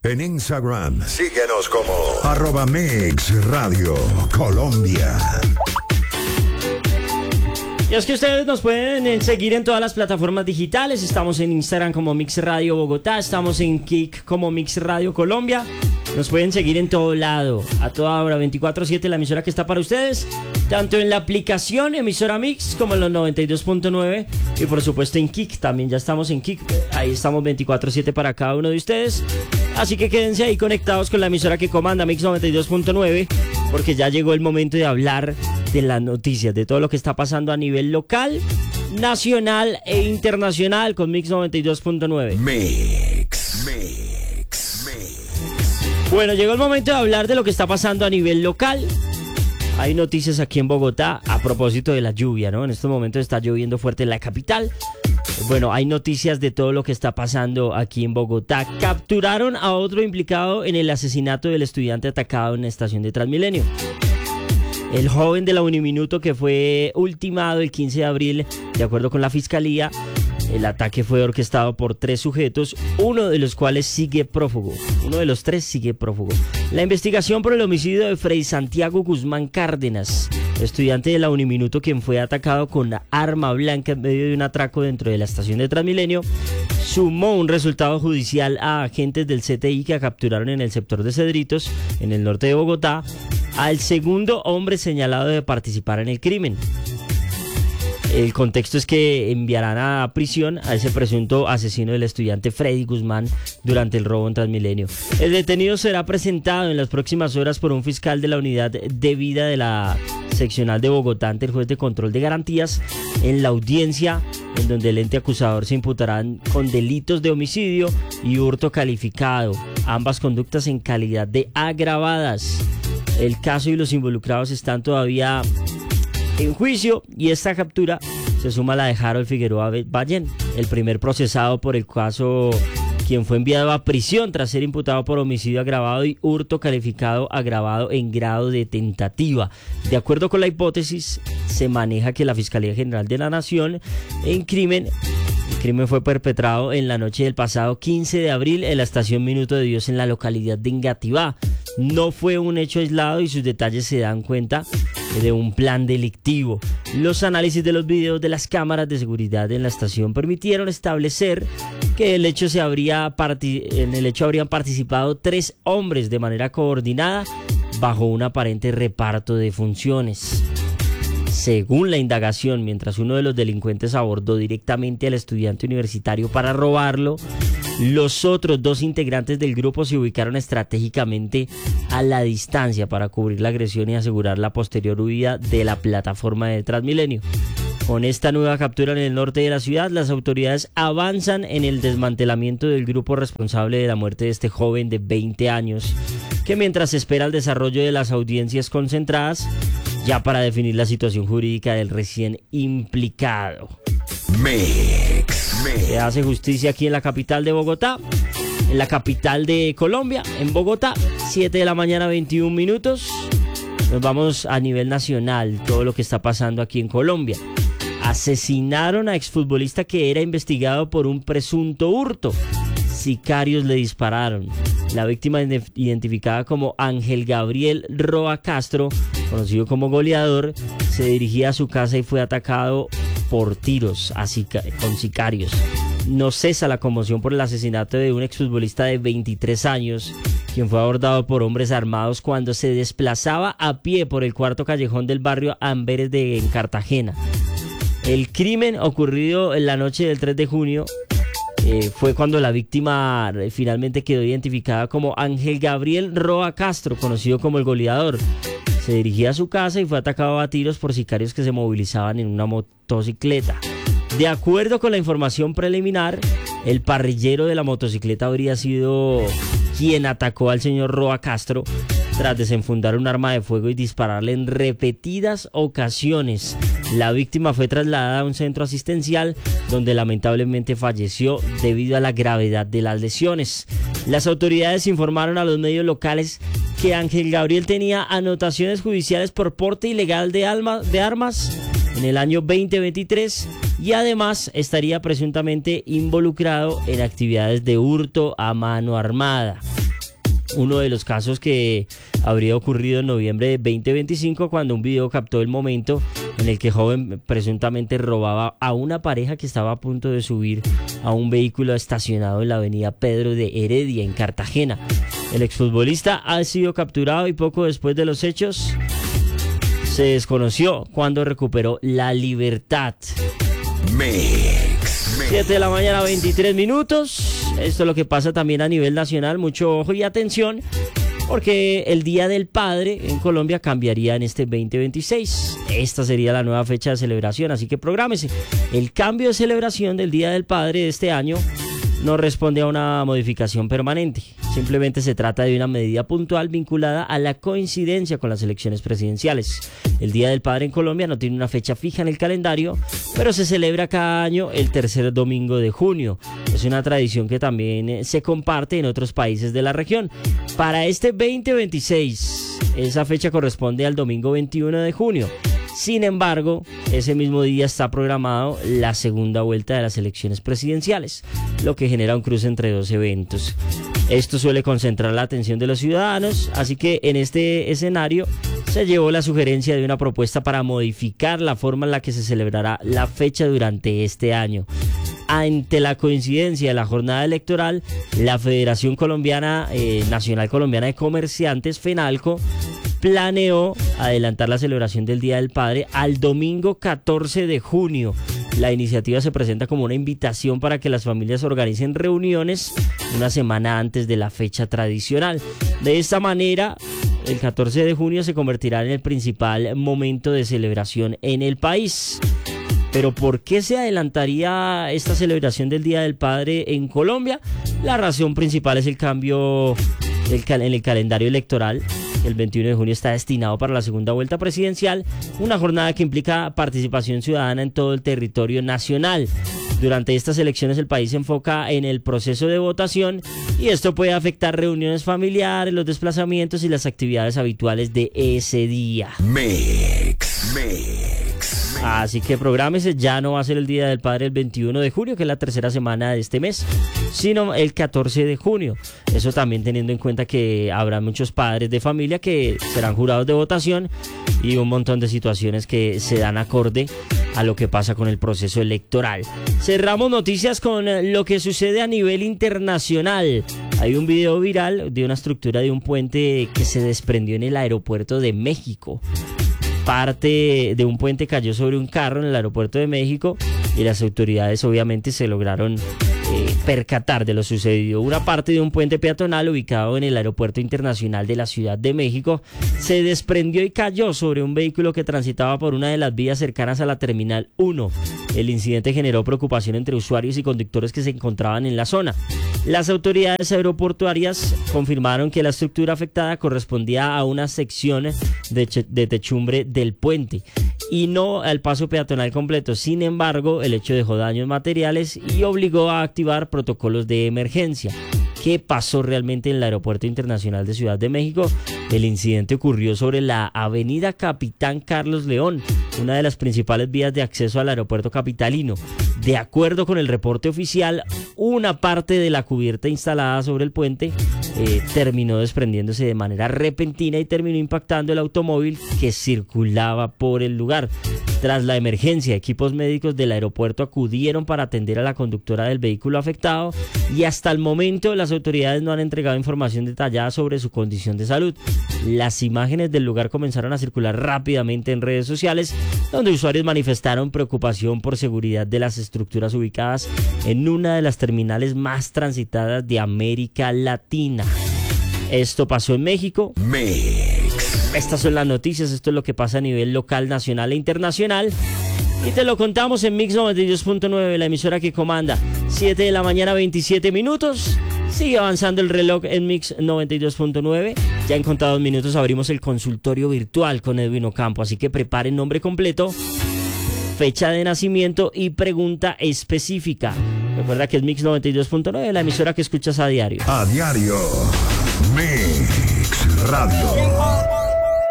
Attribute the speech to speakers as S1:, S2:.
S1: En Instagram, síguenos como @MixRadioColombia.
S2: Y es que ustedes nos pueden seguir en todas las plataformas digitales. Estamos en Instagram como Mix Radio Bogotá, estamos en Kik como Mix Radio Colombia. Nos pueden seguir en todo lado, a toda hora, 24/7, la emisora que está para ustedes, tanto en la aplicación emisora Mix como en los 92.9 y por supuesto en Kik, también ya estamos en Kik, ahí estamos 24/7 para cada uno de ustedes. Así que quédense ahí conectados con la emisora que comanda Mix 92.9, porque ya llegó el momento de hablar de las noticias, de todo lo que está pasando a nivel local, nacional e internacional con Mix 92.9.
S1: Mix.
S2: Bueno, llegó el momento de hablar de lo que está pasando a nivel local. Hay noticias aquí en Bogotá a propósito de la lluvia, ¿no? En estos momentos está lloviendo fuerte en la capital. Bueno, hay noticias de todo lo que está pasando aquí en Bogotá. Capturaron a otro implicado en el asesinato del estudiante atacado en la estación de Transmilenio. El joven de la Uniminuto que fue ultimado el 15 de abril, de acuerdo con la fiscalía, el ataque fue orquestado por 3 sujetos, uno de los cuales sigue prófugo. Uno de los 3 sigue prófugo. La investigación por el homicidio de Freddy Santiago Guzmán Cárdenas, estudiante de la Uniminuto, quien fue atacado con la arma blanca en medio de un atraco dentro de la estación de Transmilenio, sumó un resultado judicial a agentes del CTI que capturaron en el sector de Cedritos, en el norte de Bogotá, al segundo hombre señalado de participar en el crimen. El contexto es que enviarán a prisión a ese presunto asesino del estudiante Freddy Guzmán durante el robo en Transmilenio. El detenido será presentado en las próximas horas por un fiscal de la unidad de vida de la seccional de Bogotá ante el juez de control de garantías en la audiencia en donde el ente acusador se imputarán con delitos de homicidio y hurto calificado, ambas conductas en calidad de agravadas. El caso y los involucrados están todavía en juicio y esta captura se suma a la de Harold Figueroa Ballén, el primer procesado por el caso, quien fue enviado a prisión tras ser imputado por homicidio agravado y hurto calificado agravado en grado de tentativa. De acuerdo con la hipótesis, se maneja que la Fiscalía General de la Nación el crimen fue perpetrado en la noche del pasado 15 de abril en la estación Minuto de Dios en la localidad de Engativá. No fue un hecho aislado y sus detalles se dan cuenta de un plan delictivo. Los análisis de los videos de las cámaras de seguridad en la estación permitieron establecer que en el hecho habrían participado 3 hombres de manera coordinada bajo un aparente reparto de funciones. Según la indagación, mientras uno de los delincuentes abordó directamente al estudiante universitario para robarlo, los otros 2 integrantes del grupo se ubicaron estratégicamente a la distancia para cubrir la agresión y asegurar la posterior huida de la plataforma de Transmilenio. Con esta nueva captura en el norte de la ciudad, las autoridades avanzan en el desmantelamiento del grupo responsable de la muerte de este joven de 20 años, que mientras se espera el desarrollo de las audiencias concentradas, ya para definir la situación jurídica del recién implicado. Se hace justicia aquí en la capital de Bogotá, en la capital de Colombia, en Bogotá, 7 de la mañana, 21 minutos. Nos vamos a nivel nacional, todo lo que está pasando aquí en Colombia. Asesinaron a exfutbolista que era investigado por un presunto hurto. Sicarios le dispararon. La víctima, identificada como Ángel Gabriel Roa Castro, conocido como Goleador, se dirigía a su casa y fue atacado por tiros con sicarios. No cesa la conmoción por el asesinato de un exfutbolista de 23 años, quien fue abordado por hombres armados cuando se desplazaba a pie por el cuarto callejón del barrio Amberes en Cartagena. El crimen ocurrido en la noche del 3 de junio fue cuando la víctima finalmente quedó identificada como Ángel Gabriel Roa Castro, conocido como el Goleador. Se dirigía a su casa y fue atacado a tiros por sicarios que se movilizaban en una motocicleta. De acuerdo con la información preliminar, el parrillero de la motocicleta habría sido quien atacó al señor Roa Castro tras desenfundar un arma de fuego y dispararle en repetidas ocasiones. La víctima fue trasladada a un centro asistencial donde lamentablemente falleció debido a la gravedad de las lesiones. Las autoridades informaron a los medios locales que Ángel Gabriel tenía anotaciones judiciales por porte ilegal de armas en el año 2023 y además estaría presuntamente involucrado en actividades de hurto a mano armada. uno de los casos que habría ocurrido en noviembre de 2025 cuando un video captó el momento en el que el joven presuntamente robaba a una pareja que estaba a punto de subir a un vehículo estacionado en la avenida Pedro de Heredia en Cartagena. El exfutbolista ha sido capturado y poco después de los hechos se desconoció cuando recuperó la libertad. 7 de la mañana, 23 minutos. Esto es lo que pasa también a nivel nacional. Mucho ojo y atención, porque el Día del Padre en Colombia cambiaría en este 2026. Esta sería la nueva fecha de celebración, así que prográmese. El cambio de celebración del Día del Padre de este año no responde a una modificación permanente. Simplemente se trata de una medida puntual vinculada a la coincidencia con las elecciones presidenciales. El Día del Padre en Colombia no tiene una fecha fija en el calendario, pero se celebra cada año el tercer domingo de junio. Es una tradición que también se comparte en otros países de la región. Para este 2026, esa fecha corresponde al domingo 21 de junio. Sin embargo, ese mismo día está programado la segunda vuelta de las elecciones presidenciales, lo que genera un cruce entre dos eventos. Esto suele concentrar la atención de los ciudadanos, así que en este escenario se llevó la sugerencia de una propuesta para modificar la forma en la que se celebrará la fecha durante este año. Ante la coincidencia de la jornada electoral, la Federación Nacional Colombiana de Comerciantes, FENALCO, planeó adelantar la celebración del Día del Padre al domingo 14 de junio. La iniciativa se presenta como una invitación para que las familias organicen reuniones una semana antes de la fecha tradicional. De esta manera, el 14 de junio se convertirá en el principal momento de celebración en el país. Pero ¿por qué se adelantaría esta celebración del Día del Padre en Colombia? La razón principal es el cambio en el calendario electoral. El 21 de junio está destinado para la segunda vuelta presidencial, una jornada que implica participación ciudadana en todo el territorio nacional. Durante estas elecciones el país se enfoca en el proceso de votación y esto puede afectar reuniones familiares, los desplazamientos y las actividades habituales de ese día. Así que prográmese, ya no va a ser el Día del Padre el 21 de junio, que es la tercera semana de este mes, sino el 14 de junio. Eso también teniendo en cuenta que habrá muchos padres de familia que serán jurados de votación y un montón de situaciones que se dan acorde a lo que pasa con el proceso electoral. Cerramos noticias con lo que sucede a nivel internacional. Hay un video viral de una estructura de un puente que se desprendió en el aeropuerto de México. Parte de un puente cayó sobre un carro en el aeropuerto de México y las autoridades obviamente se lograron percatar de lo sucedido. Una parte de un puente peatonal ubicado en el aeropuerto internacional de la Ciudad de México se desprendió y cayó sobre un vehículo que transitaba por una de las vías cercanas a la Terminal 1. El incidente generó preocupación entre usuarios y conductores que se encontraban en la zona. Las autoridades aeroportuarias confirmaron que la estructura afectada correspondía a una sección de techumbre del puente y no al paso peatonal completo. Sin embargo, el hecho dejó daños materiales y obligó a activar protocolos de emergencia. ¿Qué pasó realmente en el Aeropuerto Internacional de Ciudad de México? El incidente ocurrió sobre la avenida Capitán Carlos León, una de las principales vías de acceso al aeropuerto capitalino. De acuerdo con el reporte oficial, una parte de la cubierta instalada sobre el puente terminó desprendiéndose de manera repentina y terminó impactando el automóvil que circulaba por el lugar. Tras la emergencia, equipos médicos del aeropuerto acudieron para atender a la conductora del vehículo afectado y hasta el momento las autoridades no han entregado información detallada sobre su condición de salud. Las imágenes del lugar comenzaron a circular rápidamente en redes sociales, donde usuarios manifestaron preocupación por seguridad de las estructuras ubicadas en una de las terminales más transitadas de América Latina. Esto pasó en México. Estas son las noticias, esto es lo que pasa a nivel local, nacional e internacional. Y te lo contamos en Mix 92.9, la emisora que comanda. 7 de la mañana, 27 minutos. Sigue avanzando el reloj en Mix 92.9. Ya en contados minutos abrimos el consultorio virtual con Edwin Ocampo. Así que preparen nombre completo, fecha de nacimiento y pregunta específica. Recuerda que es Mix 92.9, la emisora que escuchas a diario.
S1: A diario. Mix Radio.